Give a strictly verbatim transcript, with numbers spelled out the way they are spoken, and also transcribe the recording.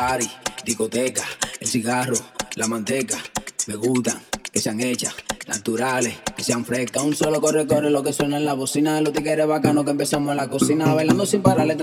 party, discoteca, el cigarro, la manteca. Me gustan que sean hechas, naturales, que sean frescas. Un solo corre, corre lo que suena en la bocina. Los tigres bacanos que empezamos en la cocina. Bailando sin parar, le